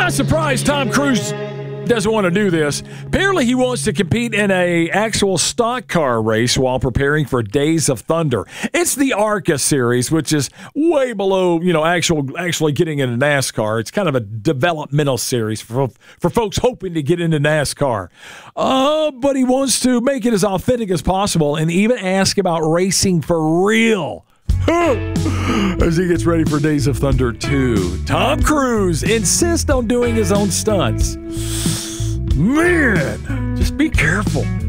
Not surprised Tom Cruise doesn't want to do this. Apparently, he wants to compete in a actual stock car race while preparing for Days of Thunder. It's the ARCA series, which is way below, actually getting into NASCAR. It's kind of a developmental series for folks hoping to get into NASCAR. But he wants to make it as authentic as possible and even ask about racing for real. As he gets ready for Days of Thunder 2, Tom Cruise insists on doing his own stunts. Man, just be careful.